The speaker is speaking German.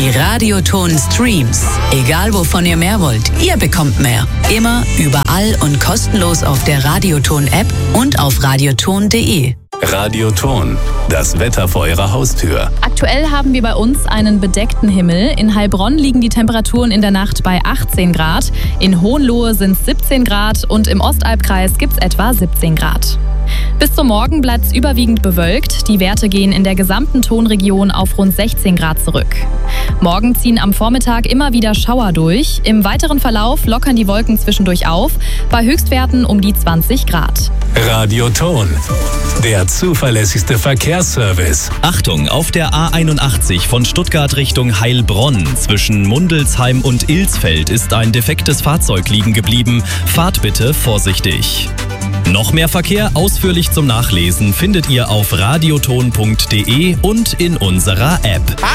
Die Radioton Streams. Egal wovon ihr mehr wollt, ihr bekommt mehr. Immer, überall und kostenlos auf der Radioton-App und auf radioton.de. Radioton, das Wetter vor Ihrer Haustür. Aktuell haben wir bei uns einen bedeckten Himmel. In Heilbronn liegen die Temperaturen in der Nacht bei 18 Grad. In Hohenlohe sind es 17 Grad und im Ostalbkreis gibt es etwa 17 Grad. Bis zum Morgen bleibt es überwiegend bewölkt. Die Werte gehen in der gesamten Tonregion auf rund 16 Grad zurück. Morgen ziehen am Vormittag immer wieder Schauer durch. Im weiteren Verlauf lockern die Wolken zwischendurch auf, bei Höchstwerten um die 20 Grad. Radioton, der zuverlässigste Verkehrsservice. Achtung, auf der A81 von Stuttgart Richtung Heilbronn zwischen Mundelsheim und Ilsfeld ist ein defektes Fahrzeug liegen geblieben. Fahrt bitte vorsichtig. Noch mehr Verkehr ausführlich zum Nachlesen findet ihr auf radioton.de und in unserer App.